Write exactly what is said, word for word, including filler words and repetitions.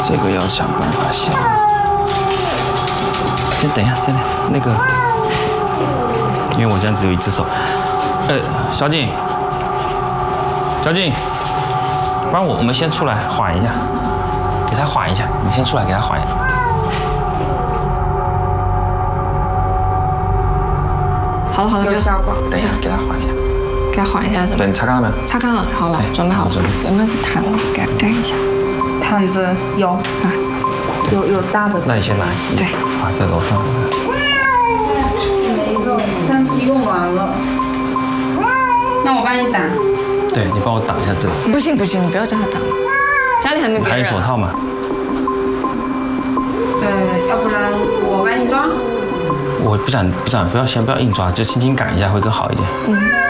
这个要想办法先。先等一下，先等那个，因为我现在只有一只手。呃，小景，小景，不然我我们先出来缓一下，给他缓一下。我们先出来给他缓一下。 好了好了， 有效果。 等一下，给他缓一下。 给他缓一下，是吧？ 对，你擦干了没有？ 擦干了，好了，准备好了。有没有毯子？盖盖一下。 毯子有啊，有有大的。 那你先拿。 对。 啊，在楼上。 没用，上次用完了。那我帮你挡。 对，你帮我挡一下这个。 不行不行，你不要叫他挡，家里还没别人。 还有手套吗？ 呃，要不然我帮你抓。 我不想不想不要先不要硬抓，就轻轻赶一下会更好一点。 嗯。